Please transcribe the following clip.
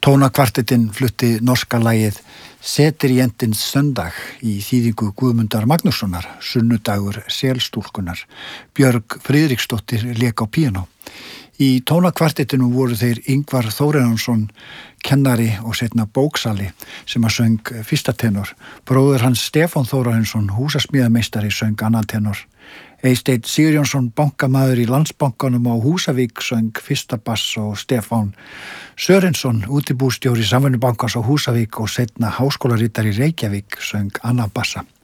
Tónakvartettinn flutti norska lagið Setir jentins söndag í þýðingu Guðmundar Magnússonar, Sunnudagur selstúlkunar. Björg Friðriksdóttir lék á píanó. Í tónakvartettinu voru þeir Ingvar Þórarinsson, kennari og seinna bóksali sem að söng fyrsta tenor. Bróðir hans Stefán Þórarinsson, húsasmíðameistari, söng annan tenor. Eysteinn Sigurjónsson, bankamaður í Landsbankanum á Húsavík, söng fyrsta bass og Stefán Sörensson, útibússtjóri Samvinnubankans á Húsavík og seinna háskólaritari í Reykjavík, söng annan bassa.